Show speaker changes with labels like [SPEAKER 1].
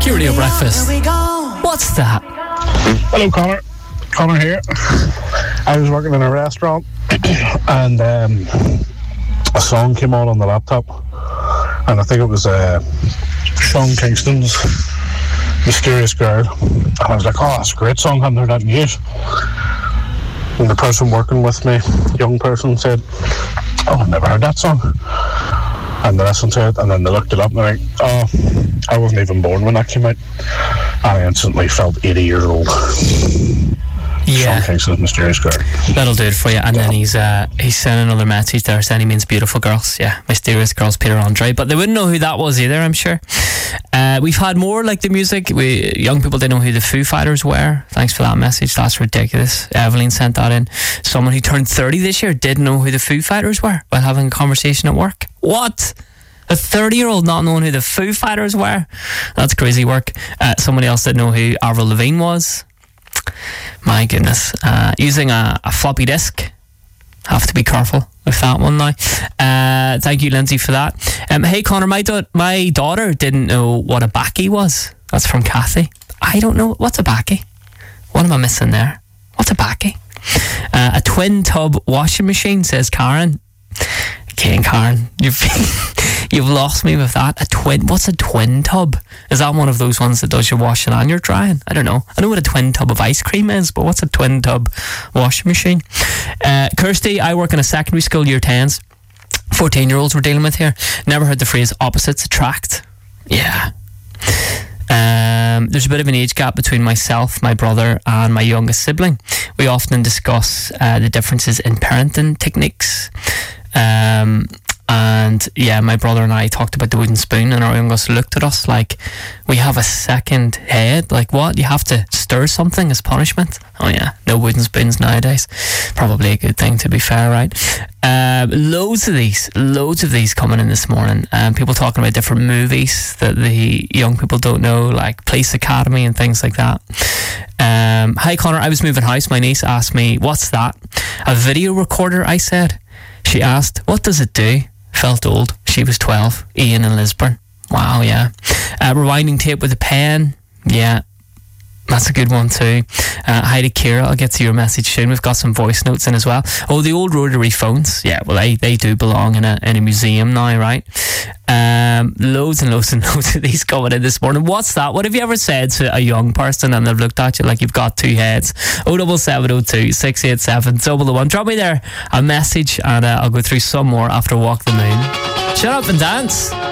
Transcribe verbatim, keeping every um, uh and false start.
[SPEAKER 1] Pure Radio Breakfast. What's that?
[SPEAKER 2] Hello, Connor. Connor here. I was working in a restaurant and um, a song came on on the laptop, and I think it was uh, Sean Kingston's Mysterious Girl. And I was like, oh, that's a great song, I haven't heard that in years. And the person working with me, young person, said, oh, I've never heard that song. And they listened to it, and then they looked it up, and they're like, oh, I wasn't even born when that came out. And I instantly felt eighty years old.
[SPEAKER 1] Yeah.
[SPEAKER 2] Sean Kingston's Mysterious Girl.
[SPEAKER 1] That'll do it for you. And then he's uh, he's sent another message there saying he means Beautiful Girls. Yeah, Mysterious Girls, Peter Andre. But they wouldn't know who that was either, I'm sure. Uh, we've had more like the music. We young people didn't know who the Foo Fighters were. Thanks for that message. That's ridiculous. Evelyn sent that in. Someone who turned thirty this year didn't know who the Foo Fighters were while having a conversation at work. What? A thirty-year-old not knowing who the Foo Fighters were? That's crazy work. Uh, somebody else didn't know who Avril Lavigne was. My goodness. Uh, using a, a floppy disk. Have to be careful with that one now. Uh, thank you, Lindsay, for that. Um, hey, Connor, my, da- my daughter didn't know what a backy was. That's from Kathy. I don't know. What's a backy? What am I missing there? What's a backy? Uh, a twin tub washing machine, says Karen. Okay, Karen, you've you've lost me with that. A twin, what's a twin tub? Is that one of those ones that does your washing and your drying? I don't know. I know what a twin tub of ice cream is, but what's a twin tub washing machine? Uh, Kirsty, I work in a secondary school, year tens. fourteen year olds we're dealing with here. Never heard the phrase opposites attract. Yeah. Um, there's a bit of an age gap between myself, my brother and my youngest sibling. We often discuss uh, the differences in parenting techniques. Um, and yeah, my brother and I talked about the wooden spoon, and our youngest looked at us like we have a second head. Like, what? You have to stir something as punishment? Oh yeah, no wooden spoons nowadays. Probably a good thing, to be fair, right? Um, loads of these, loads of these coming in this morning. Um, people talking about different movies that the young people don't know, like Police Academy and things like that. Um, hi Connor, I was moving house. My niece asked me, what's that? A video recorder, I said. She asked, what does it do? Felt old. She was twelve. Ian in Lisburn. Wow, yeah. Uh, rewinding tape with a pen. Yeah. That's a good one too. Uh, hi to Kira. I'll get to your message soon. We've got some voice notes in as well. Oh, the old rotary phones. Yeah, well, they, they do belong in a in a museum now, right? Um, loads and loads and loads of these coming in this morning. What's that? What have you ever said to a young person and they've looked at you like you've got two heads? oh double seven oh two, six eight seven, double one. Drop me there a message and uh, I'll go through some more after Walk the Moon. Shut up and dance.